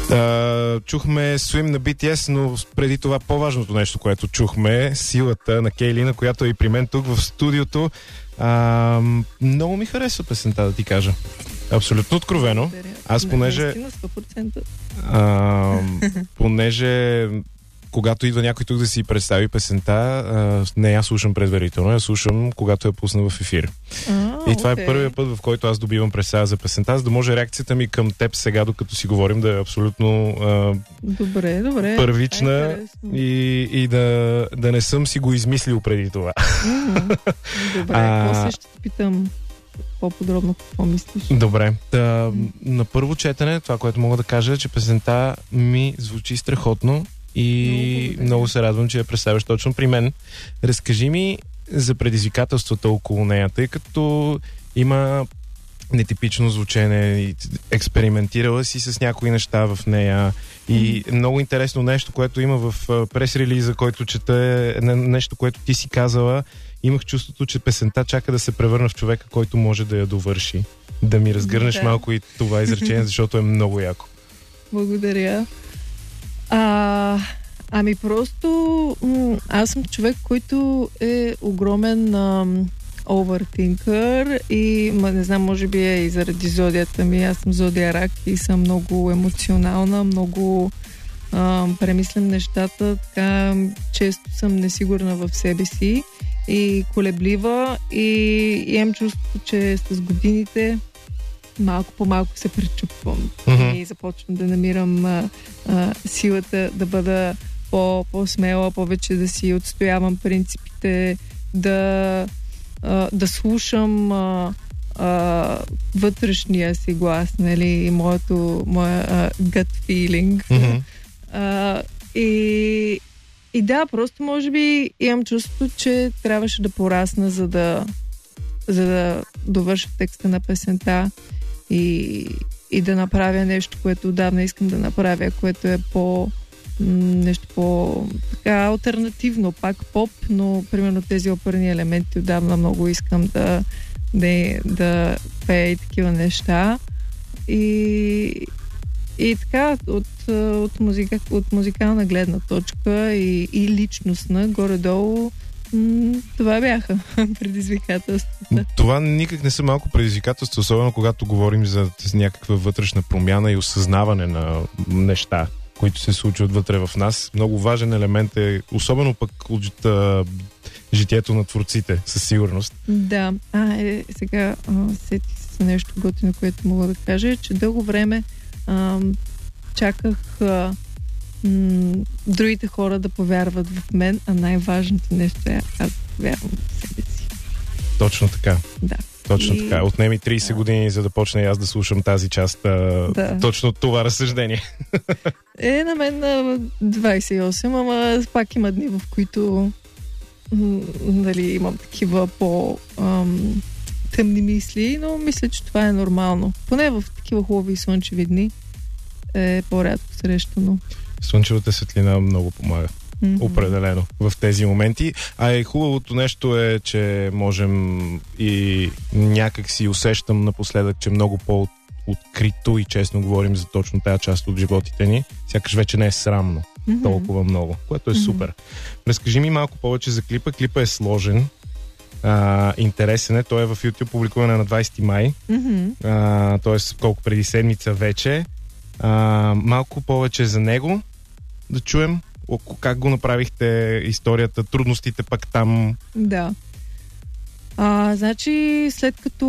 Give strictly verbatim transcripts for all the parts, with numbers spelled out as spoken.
Uh, чухме Swim на би ти ес, но преди това по-важното нещо, което чухме, силата на Кейлина, която е и при мен тук в студиото. Uh, много ми харесва песента, да ти кажа. Абсолютно откровено. Аз понеже... Uh, понеже когато идва някой тук да си представи песента, а, не я слушам предварително, я слушам когато я пусна в ефир. А, и това okay. е първият път, в който аз добивам представа за песента, за да може реакцията ми към теб сега, докато си говорим, да е абсолютно а, добре, добре. първична и, и да, да не съм си го измислил преди това. Mm-hmm. Добре, а... после ще те питам по-подробно какво мислиш. Добре. Та, на първо четене, това, което мога да кажа, е, че песента ми звучи страхотно. И много, много се радвам, че я представяш точно при мен. Разкажи ми за предизвикателствата около нея, тъй като има нетипично звучене, експериментирала си с някои неща в нея и много интересно нещо, което има в прес-релиза, който чета, е нещо, което ти си казала. Имах чувството, че песента чака да се превърна в човека, който може да я довърши. Да ми разгърнеш да. малко и това изречение, защото е много яко. Благодаря. А, ами просто м- аз съм човек, който е огромен ам, овертинкър и ма, не знам, може би е и заради зодията ми. Аз съм зодия рак и съм много емоционална, много ам, премислям нещата, така често съм несигурна в себе си и колеблива и имам чувството, че с годините малко по малко се пречупвам mm-hmm. и започвам да намирам а, а, силата да бъда по, по-смела, повече да си отстоявам принципите, да, а, да слушам а, а, вътрешния си глас, нали, и моето, моя а, gut feeling. Mm-hmm. А, и, и да, просто може би имам чувството, че трябваше да порасна, за да, за да довърша текста на песента. И, и да направя нещо, което отдавна искам да направя, което е по нещо по така алтернативно, пак поп, но примерно тези оперни елементи отдавна много искам да, да, да пея и такива неща. И, и така, от, от, музика, от музикална гледна точка и, и личностна, горе-долу това бяха предизвикателствата. Това никак не са малко предизвикателства, особено когато говорим за някаква вътрешна промяна и осъзнаване на неща, които се случват вътре в нас. Много важен елемент е, особено пък от а, житието на творците, със сигурност. Да, а е, сега а, сетих се нещо готино, което мога да кажа, е, че дълго време а, чаках а, м- другите хора да повярват в мен, а най-важното нещо е аз да повярвам в себе си. Точно така. Да. Точно и... така. Отнеми трийсет да. години, за да почне аз да слушам тази част. А, да. Точно това разсъждение. Е, на мен на двайсет и осем, ама пак има дни, в които м- нали, имам такива по ам, тъмни мисли, но мисля, че това е нормално. Поне в такива хубави и слънчеви дни е по-рядко срещано. Слънчевата светлина много помага. Mm-hmm. Определено в тези моменти. А и хубавото нещо е, че можем и някак си усещам напоследък, че много по-открито и честно говорим за точно тази част от животите ни. Сякаш вече не е срамно mm-hmm. толкова много, което е mm-hmm. супер. Разкажи ми малко повече за клипа. Клипа е сложен. А, интересен е. Той е в YouTube, публикуване на двайсети май. Mm-hmm. А, тоест колко преди седмица вече. А, малко повече за него да чуем. Как го направихте, историята, трудностите пак там? Да. А, значи, след като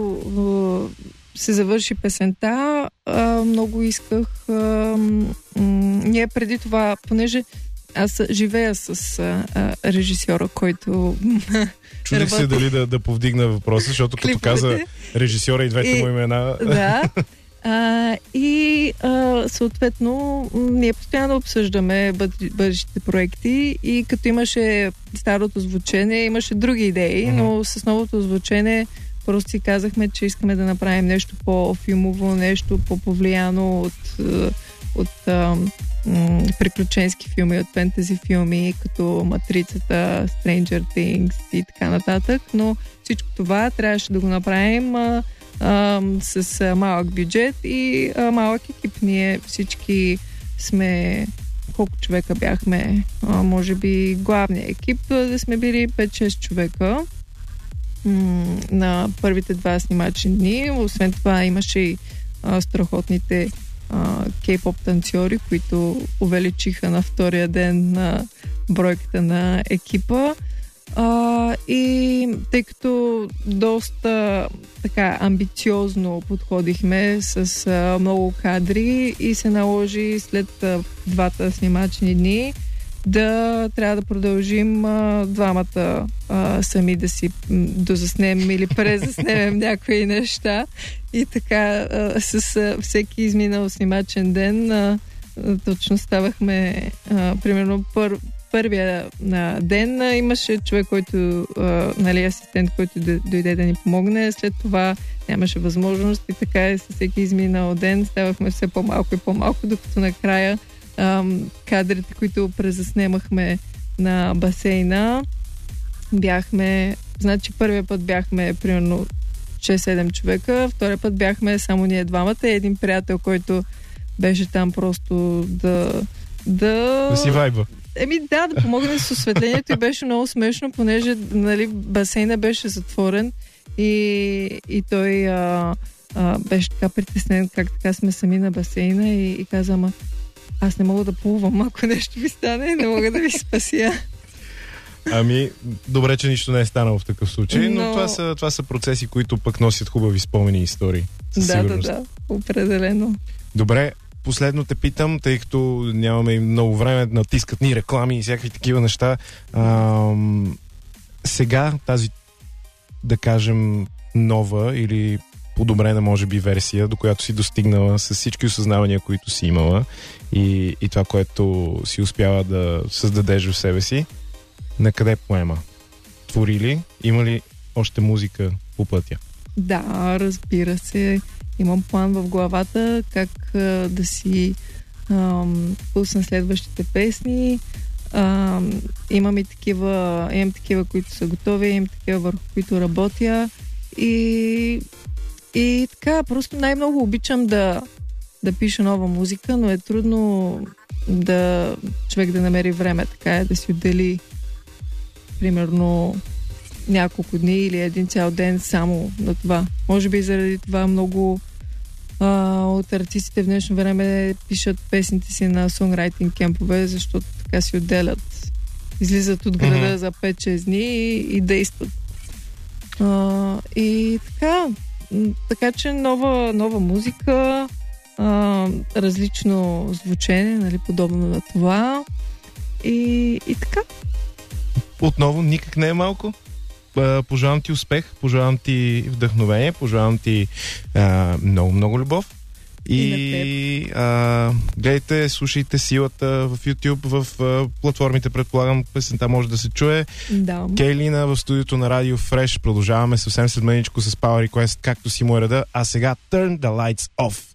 а, се завърши песента, а, много исках... А, м- ние преди това, понеже аз живея с а, режисьора, който... Чудих се дали да, да повдигна въпроса, защото като каза режисьора и двете и, му имена... Да. А, и а, съответно ние постоянно обсъждаме бъдещите проекти и като имаше старото звучене, имаше други идеи, mm-hmm. но с новото звучене просто си казахме, че искаме да направим нещо по-филмово, нещо по-повлияно от, от а, м- приключенски филми, от фентези филми, като Матрицата, Stranger Things и така нататък, но всичко това трябваше да го направим а, а, с а, малък бюджет и а, малък екип. Ние всички сме, колко човека бяхме, а, може би главният екип да сме били пет-шест човека м- на първите два снимачни дни. Освен това имаше и а, страхотните а, кей-поп танцори, които увеличиха на втория ден на бройката на екипа. А, и тъй като доста така амбициозно подходихме с а, много кадри и се наложи след а, двата снимачни дни да трябва да продължим а, двамата а, сами да си дозаснем или презаснемем някои неща. И така а, с а, всеки изминал снимачен ден а, а, точно ставахме а, примерно пър, първия а, ден а, имаше човек, който а, нали, асистент, който дойде да ни помогне. След това нямаше възможност и така и със всеки изминал ден ставахме все по-малко и по-малко, докато накрая ам, кадрите, които презаснемахме на басейна, бяхме, значи първия път бяхме примерно шест-седем човека, втория път бяхме само ние двамата и един приятел, който беше там просто да... Да, да си вайба. Еми да, да помогне с осветлението и беше много смешно, понеже нали, басейна беше затворен и, и той а, а, беше така притеснен как така сме сами на басейна и, и каза, ама аз не мога да плувам, ако нещо ми стане, не мога да ви спася. Ами, добре, че нищо не е станало в такъв случай, но, но това, са, това са процеси, които пък носят хубави спомени и истории. Да, сигурност. да, да, определено. Добре, последно те питам, тъй като нямаме и много време, натискат ни реклами и всякакви такива неща. Ам, сега тази, да кажем, нова или подобрена, може би, версия, до която си достигнала с всички осъзнавания, които си имала и, и това, което си успяла да създадеш в себе си, на къде поема? Твори ли? Има ли още музика по пътя? Да, разбира се. Имам план в главата как а, да си ам, пусна следващите песни. Ам, имам и такива, имам такива, които са готови, имам такива, върху които работя. И, и така, просто най-много обичам да, да пиша нова музика, но е трудно да човек да намери време, така е, да си отдели примерно няколко дни или един цял ден само на това. Може би заради това много а, от артистите в днешно време пишат песните си на сонграйтинг кемпове, защото така си отделят. Излизат от града mm-hmm. за пет-шест дни и, и действат. А, и така, така че нова, нова музика, а, различно звучение, нали, подобно на това. И, и така. Отново, никак не е малко. Пожелавам ти успех, пожелавам ти вдъхновение, пожелавам ти много-много любов. И, и а, гледайте, слушайте Силата в YouTube, в а, платформите, предполагам, песента може да се чуе. Да. Кейлина в студиото на Радио Фреш. Продължаваме съвсем след мъничко с Power Request, както си му е реда. А сега Turn the Lights Off.